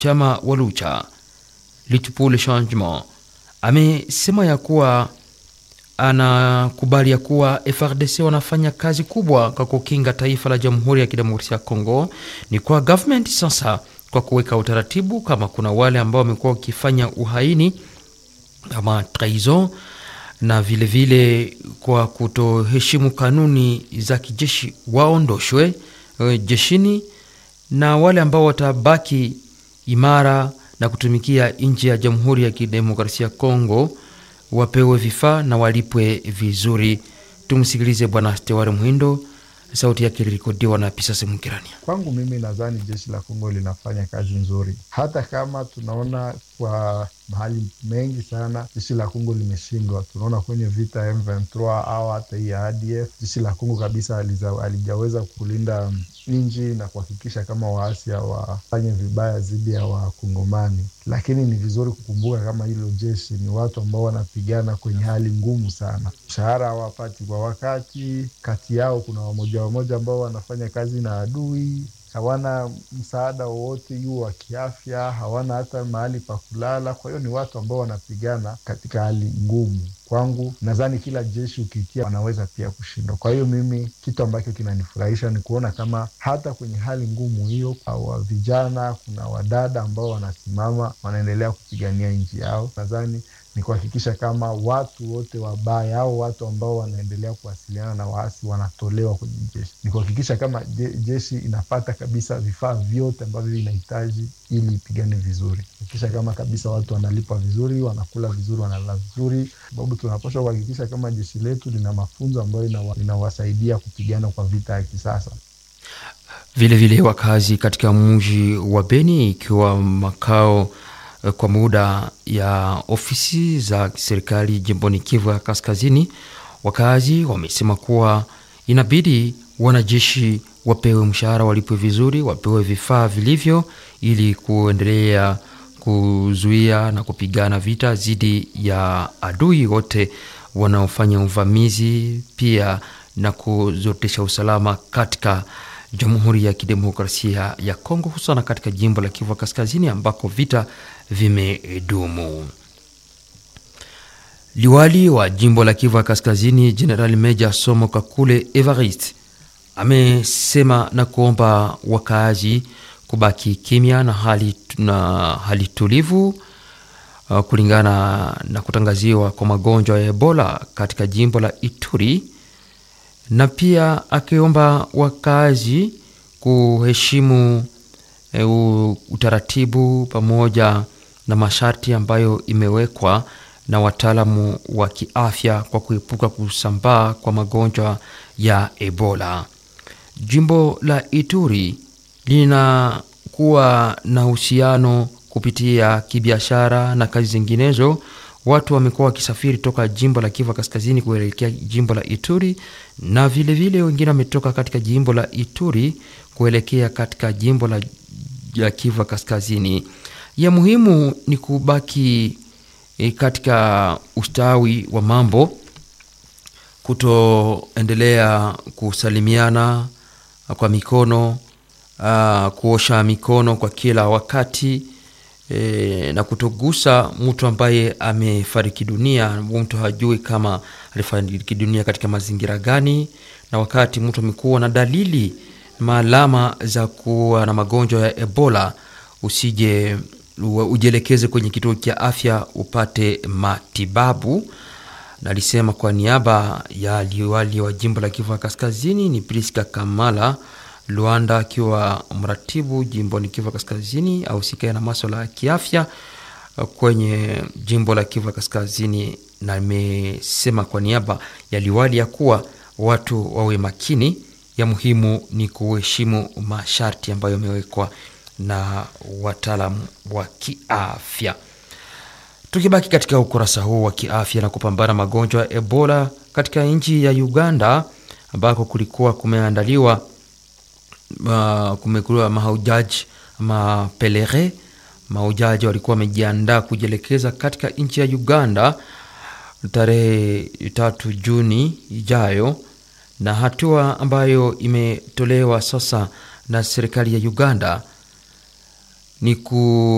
chama wa Lucha Lutte pour le Changement amesema ya kuwa anakubali ya kuwa FARDC wanafanya kazi kubwa kwa kukinga taifa la Jamhuri ya Kidemokrasia ya Kongo. Ni kwa government sasa kwa kuweka utaratibu kama kuna wale ambao wamekuwa wakifanya uhaini kama trahison na vile vile kwa kutoheshimu kanuni za kijeshi waondoshwe jeshini, na wale ambao watabaki imara na kutumikia nchi ya Jamhuri ya Kidemokrasia ya Kongo wapewe vifaa na walipwe vizuri. Tumsikilize Bwana Stewari Muhindo, sauti yake ilikodiwa na Pisase Mukirania. Kwangu mimi nadhani jeshi la Kongo linafanya kazi nzuri, hata kama tunaona kwa mahali mengi sana jeshi la Kongo limeshindwa. Tunaona kwenye vita ya M23 au hata hii ya ADF, jeshi la Kongo kabisa alijaweza kulinda nchi na kuhakikisha kama waasi hawafanye vibaya dhidi ya Wakongomani. Lakini ni vizuri kukumbuka kama hilo jeshi ni watu ambao wanapigana kwenye hali ngumu sana, mshahara hawapati kwa wakati, kati yao kuna wamoja ambao wanafanya kazi na adui, hawana msaada wowote yu wa kiafya, hawana hata mahali pa kulala. Kwa hiyo ni watu ambao wanapigana katika hali ngumu. Kwangu nadhani kila jeshi ukitia wanaweza pia kushindwa. Kwa hiyo mimi kitu ambacho kinanifurahisha ni kuona kama hata kwenye hali ngumu hiyo au vijana, kuna wadada ambao wanasimama wanaendelea kupigania nchi yao. Nadhani ni kuhakikisha kama watu wote wabaya au watu ambao wanaendelea kuwasiliana na waasi wanatolewa kwenye jeshi. Ni kuhakikisha kama jeshi inapata kabisa vifaa vyote ambavyo inahitaji ili ipigane vizuri. Kuhakikisha kama kabisa watu wanalipa vizuri, wanakula vizuri, wanalala vizuri. Sababu tunapaswa kuhakikisha kama jeshi letu lina mafunzo ambayo inawasaidia kupigana kwa vita ya kisasa. Vile vile wakazi katika mji wa Beni, ikiwa makao kwa muda ya ofisi za serikali jimboni Kivu ya Kaskazini, wakazi wamesema kuwa inabidi wanajeshi wapewe mshahara, walipwe vizuri, wapewe vifaa vilivyo ili kuendelea kuzuia na kupigana vita dhidi ya adui wote wanaofanya uvamizi, pia na kuzorotesha usalama katika Jamhuri ya Kidemokrasia ya Kongo, hususan katika jimbo la Kivu Kaskazini ambako vita vimedumu. Liwali wa jimbo la Kivu Kaskazini General Meja Somo Kakule Evariste amesema na kuomba wakaazi kubaki kimya na hali tulivu kulingana na kutangaziwa kwa magonjwa ya Ebola katika jimbo la Ituri, na pia akiomba wakazi kuheshimu utaratibu pamoja na masharti ambayo imewekwa na wataalamu wa kiafya kwa kuepuka kusambaa kwa magonjwa ya Ebola. Jimbo la Ituri linakuwa na uhusiano kupitia kibiashara na kazi zinginezo. Watu wamekuwa wakisafiri toka jimbo la Kivu Kaskazini kuelekea jimbo la Ituri, na vile vile wengine wametoka katika jimbo la Ituri kuelekea katika jimbo la Kivu Kaskazini. Ya muhimu ni kubaki katika ustawi wa mambo, kutoendelea kusalimiana kwa mikono, kuosha mikono kwa kila wakati, na kutogusa mtu ambaye amefariki dunia. Mtu hajui kama alifariki dunia katika mazingira gani, na wakati mtu amekuwa na dalili maalama za kuwa na magonjwa ya Ebola, ujielekeze kwenye kituo cha afya upate matibabu. Na alisema kwa niaba ya liwali wa jimbo la Kivu Kaskazini ni Priska Kamala Luanda, akiwa mratibu jimbo ni Kivu Kaskazini au sikae na masuala ya kiafya kwenye jimbo la Kivu Kaskazini, na amesema kwa niaba ya liwali ya kuwa watu wawe makini. Ya muhimu ni kuheshimu masharti ambayo yamewekwa na wataalamu wa kiafya. Tukibaki katika ukurasa huu wa kiafya na kupambana magonjwa ya Ebola katika nchi ya Uganda, ambako kulikuwa kumeandaliwa kumekuwa mahujaji pelere. Mahujaji walikuwa wamejiandaa kujielekeza katika nchi ya Uganda tarehe 3 Juni ijayo, na hatua ambayo imetolewa sasa na serikali ya Uganda ni